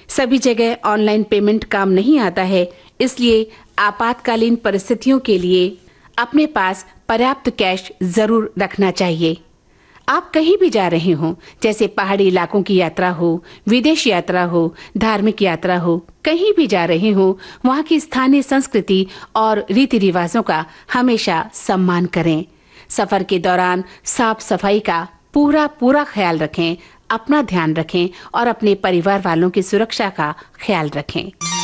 सभी जगह online payment काम नहीं आता है, इसलिए आपातकालीन परिस्थितियों के लिए अपने पास पर्याप्त कैश जरूर रखना चाहिए। आप कहीं भी जा रहे हो, जैसे पहाड़ी इलाकों की यात्रा हो, विदेश यात्रा हो, धार्मिक यात्रा हो, कहीं भी जा रहे हो, वहाँ की स्थानीय संस्कृति और रीति रिवाजों का हमेशा सम्मान करें। सफर के दौरान साफ सफाई का पूरा ख्याल रखें, अपना ध्यान रखें और अपने परिवार वालों की सुरक्षा का ख्याल रखें।